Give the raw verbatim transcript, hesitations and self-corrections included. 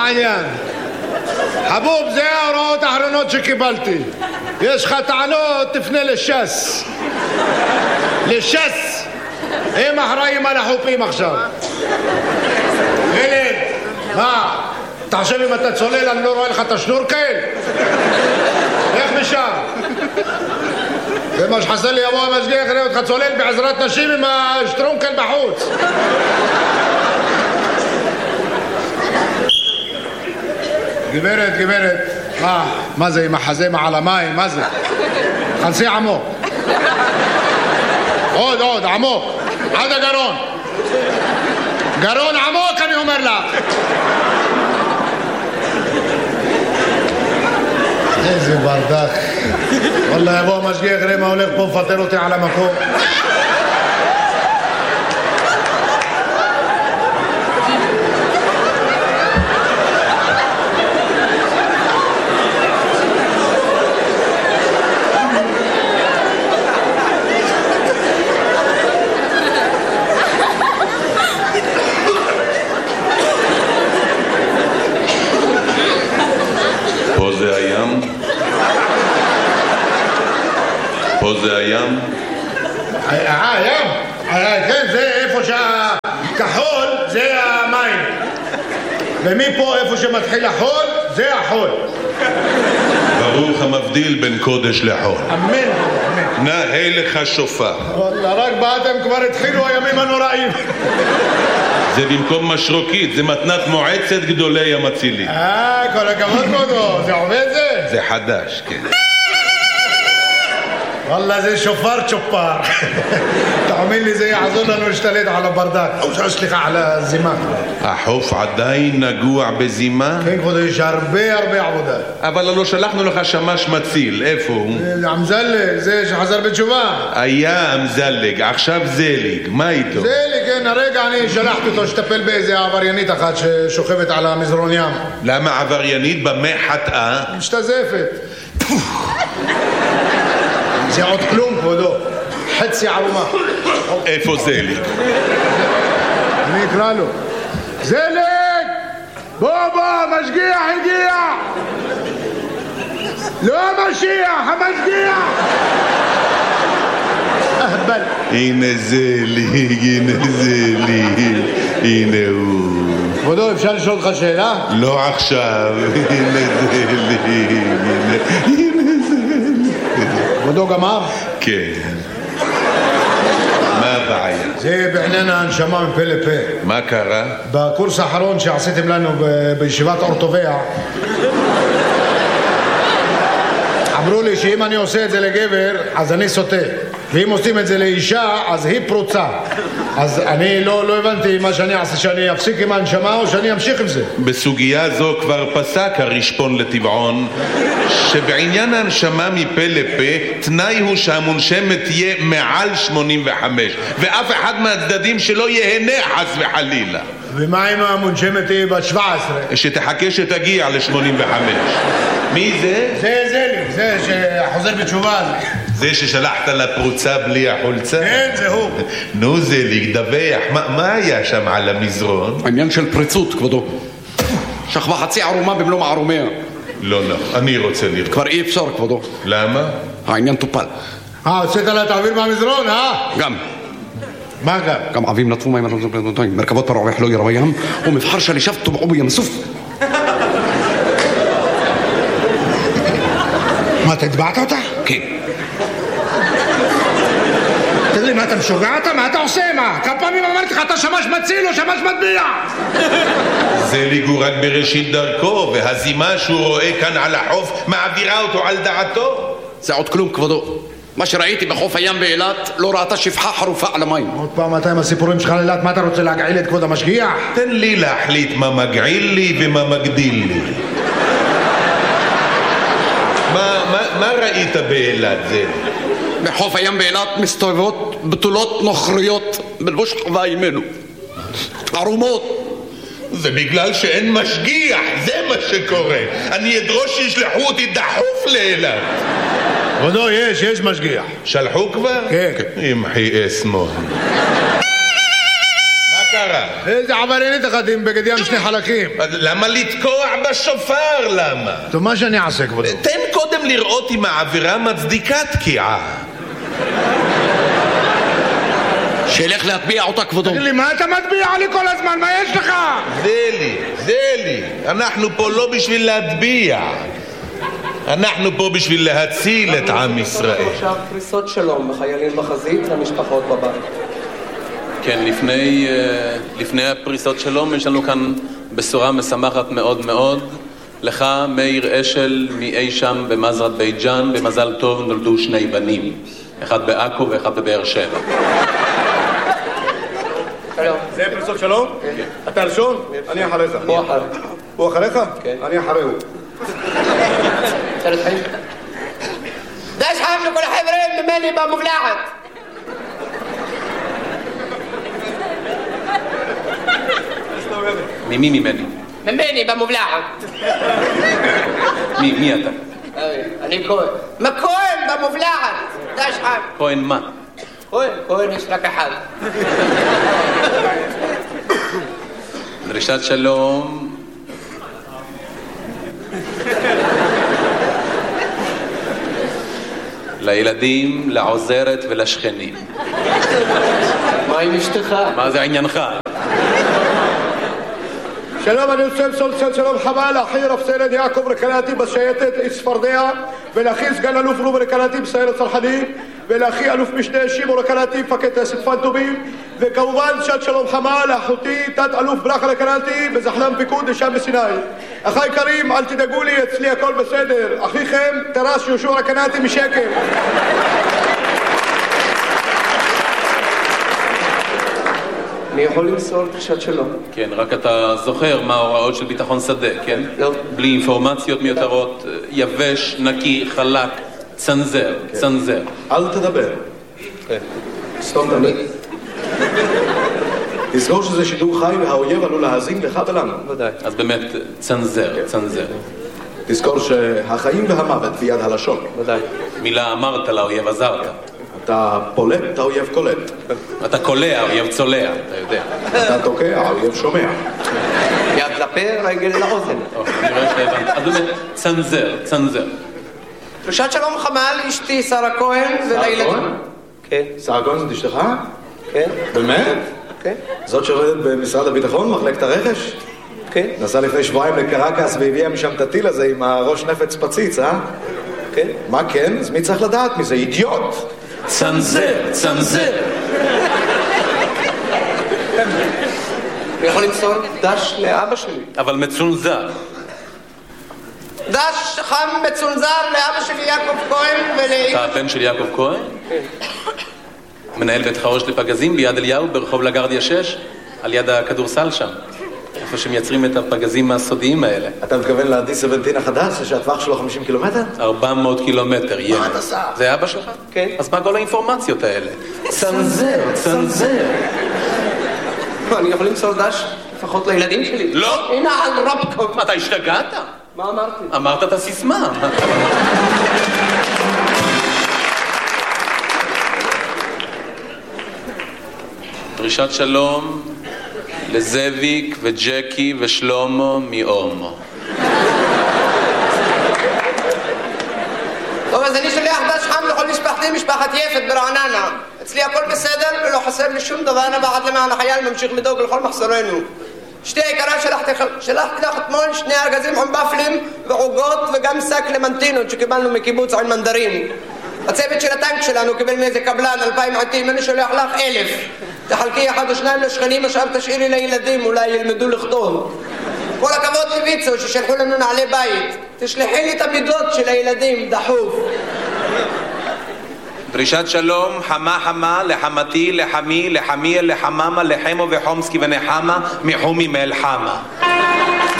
מה העניין? חבוב, זה ההוראות האחרונות שקיבלתי. יש לך טענות, תפנה לש"ס. לש"ס. הם אחראים על החופים עכשיו. ילד, מה? אתה חושב אם אתה צולל אני לא רואה לך את השנורקל? איך משם? זה מה שחסר לי, יבוא המשגיח יראה אותך צולל בעזרת נשים עם השטרונקל בחוץ. גברת, גברת, מה? מה זה עם החזה מעל המים? מה זה? חנסי עמוק. עוד, עוד, עמוק. עד הגרון. גרון עמוק אני אומר לך. איזה ברדק. וואלה יבוא המשגיח יראה מה הולך פה מפטר אותי על המקום. פה זה הים? אה, ים? כן, זה איפה שהכחול זה המים. ומפה איפה שמתחיל החול זה החול. ברוך המבדיל בין קודש לחול. אמן, אמן. נאה לך שופר. וואלה, רק באתם כבר התחילו הימים הנוראים. זה במקום משרוקית, זה מתנת מועצת גדולי המצילים. אה, כל הכבוד כבודו, זה עובד זה? זה חדש, כן. וואלה זה שופר צ'ופר. תאמין לי זה יעזור לנו להשתלט על הברדק. או סליחה על הזימה. החוף עדיין נגוע בזימה? כן כבודו, יש הרבה הרבה עבודה. אבל לא שלחנו לך שמש מציל, איפה הוא? אמזלג, זה שחזר בתשובה. היה אמזלג, עכשיו זליג, מה איתו? זליג, כן, הרגע אני שלחתי אותו שטפל באיזה עבריינית אחת ששוכבת על המזרון ים. למה עבריינית? במה חטאה? משתזפת. זה עוד כלום כבודו, חצי ערומה. איפה זליג? אני אקרא לו. זליג! בוא בוא, משגיח הגיע! לא המשיח, המשגיח! אהבל. הנה זליג, הנה זליג, הנה הוא. כבודו, אפשר לשאול אותך שאלה? לא עכשיו, הנה זליג, הנה, הנה זליג. כבודו גמר? כן. מה הבעיה? זה בעניין ההנשמה מפה לפה. מה קרה? בקורס האחרון שעשיתם לנו בישיבת אורטוביה אמרו לי שאם אני עושה את זה לגבר אז אני סוטה, ואם עושים את זה לאישה אז היא פרוצה. אז אני לא, לא הבנתי מה שאני אעשה, שאני אפסיק עם ההנשמה או שאני אמשיך עם זה. בסוגיה זו כבר פסק הרשפון לטבעון שבעניין ההנשמה מפה לפה תנאי הוא שהמונשמת תהיה מעל שמונים וחמש ואף אחד מהצדדים שלא יהנה חס וחלילה. ומה אם המונשמת היא בת שבע עשרה? שתחכה שתגיע ל-שמונים וחמש. מי זה? זה זה לי, זה שחוזר בתשובה הזה. זה ששלחת לפרוצה בלי החולצה? כן, זה הוא. נו זה לי, דווח, מה, מה היה שם על המזרון? העניין של פריצות, כבודו. שכבה חצי ערומה במלוא מערומיה. לא, לא, אני רוצה לראות. כבר אי אפשר, כבודו. למה? העניין טופל. אה, הוצאת לה תעביר במזרון, אה? גם. מה גם? גם עבים נטפו מים מרכבות פרעוח לא ירו ים ומבחר שלישב טובעו בים סוף. מה, אתה הצבעת אותה? כן. תגיד לי, מה אתה משוגע אתה? מה אתה עושה? מה? כמה פעמים אמרתי לך, אתה שמש מציל או שמש מטביע? זה ליגו רק בראשית דרכו, והזימה שהוא רואה כאן על החוף מעבירה אותו על דעתו. זה עוד כלום, כבודו. מה שראיתי בחוף הים באילת לא ראתה שפחה חרופה על המים. עוד פעם אתה עם הסיפורים שלך לאילת, מה אתה רוצה להגעיל את כבוד המשגיח? תן לי להחליט מה מגעיל לי ומה מגדיל לי. מה, מה, מה ראית באילת זה? בחוף הים באילת מסתובבות בתולות נוכריות בלבוש חווה ימנו. ערומות. זה בגלל שאין משגיח, זה מה שקורה. אני אדרוש שישלחו אותי דחוף לאילת. כבודו, יש, יש משגיח. שלחו כבר? כן. ימחי אסמו. מה קרה? קרה? איזה עבריינית אחת עם בגד ים שני חלקים. למה לתקוע בשופר? למה? טוב, מה שאני אעשה כבודו? תן קודם לראות אם העבירה מצדיקה תקיעה. שילך להטביע אותה כבודו. תגיד לי, מה אתה מטביע לי כל הזמן? מה יש לך? זה לי, זה לי. אנחנו פה לא בשביל להטביע. אנחנו פה בשביל להציל את עם ישראל. עכשיו פריסות שלום בחיילים בחזית למשפחות בבית. כן, לפני, לפני הפריסות שלום יש לנו כאן בשורה משמחת מאוד מאוד. לך, מאיר אשל, מאי שם במזרת בית ג'אן, במזל טוב נולדו שני בנים. אחד בעכו ואחד בבאר שבע. זה פריסות שלום? אתה ראשון? אני אחריך. הוא אחר. הוא אחריך? כן. אני אחריהו. דש חם לכל החברים ממני במובלעת. ממי ממני? ממני במובלעת. מי, מי אתה? אני כהן. מה כהן במובלעת? דש חם. כהן מה? כהן, כהן יש רק אחד. דרישת שלום. לילדים, לעוזרת ולשכנים. מה עם אשתך? מה זה עניינך? שלום, אני רוצה למסור שלום חמה לאחי רב סרן יעקב רקנאטי בשייטת צפרדע, ולאחי סגן אלוף רובי רקנאטי בסיירת צנחנים, ולאחי אלוף משנה שמעון רקנאטי מפקד טייסת פנטומים, וכמובן שעת שלום חמה לאחותי תת אלוף ברכה רקנאטי בזחל"ם פיקוד לשם בסיני. אחי יקרים, אל תדאגו לי, אצלי הכל בסדר. אחיכם טרס יהושע רקנאטי משקר. אני יכול למסור דרישת שלום. כן, רק אתה זוכר מה ההוראות של ביטחון שדה, כן? לא. בלי אינפורמציות מיותרות, יבש, נקי, חלק, צנזר, צנזר. אל תדבר. כן. סתום את הלב. תזכור שזה שידור חי והאויב עלול להאזין לך ולנו. ודאי. אז באמת, צנזר, צנזר. תזכור שהחיים והמוות ביד הלשון. ודאי. מילה אמרת לאויב עזרת. אתה פולט, האויב קולט. אתה קולע, האויב צולע, אתה יודע. אתה תוקע, האויב שומע. יד לפה, רגל לאוזן. טוב, אני רואה שהבנת. אז באמת, צנזר, צנזר. דרישת שלום חמה לאשתי שרה כהן ולילדים. כן. שרה כהן זאת אשתך? כן. באמת? כן. זאת שעובדת במשרד הביטחון, מחלקת הרכש? כן. נסע לפני שבועיים לקרקס והביאה משם את הטיל הזה עם הראש נפץ פציץ, אה? כן. מה כן? אז מי צריך לדעת מזה? אידיוט! צנזר, צנזר. אני יכול למסור? דש לאבא שלי. אבל מצונזר. דש חם מצונזר לאבא שלי יעקב כהן ולאמא. אתה הבן של יעקב כהן? כן. מנהל בית חרוש לפגזים ביד אליהו ברחוב לגרדיה שש, על יד הכדורסל שם. איפה שמייצרים את הפגזים הסודיים האלה. אתה מתכוון ל-די שבע עשרה החדש, שהטווח שלו חמישים קילומטר? ארבע מאות קילומטר, ילד. מה אתה עושה? זה אבא שלך? כן. אז מה כל האינפורמציות האלה? צנזר, צנזר. אני יכול למסור דש לפחות לילדים שלי? לא. הנה על רבקוב. מה, אתה השתגעת? מה אמרתי? אמרת את הסיסמה. דרישת שלום לזאביק וג'קי ושלומו מאומו. טוב, אז אני שולח דש חם לכל משפחתי, משפחת יפת ברעננה. אצלי הכל בסדר ולא חסר לי שום דבר, אנה ועד למען החייל ממשיך לדאוג לכל מחסורנו. אשתי היקרה, שלחתי, שלחתי לך אתמול שני ארגזים חומבפלים ועוגות וגם שק למנטינות שקיבלנו מקיבוץ עין מנדרים. הצוות של הטנק שלנו קיבל מאיזה קבלן אלפיים עטים, אני שולח לך אלף. תחלקי אחד או שניים לשכנים, עכשיו תשאירי לילדים, אולי ילמדו לכתוב. כל הכבוד לויצו ששלחו לנו נעלי בית. תשלחי לי את המידות של הילדים, דחוף. דרישת שלום חמה חמה לחמתי, לחמי, לחמי, לחממה, לחמו וחומסקי ונחמה מחומי מאל חמה.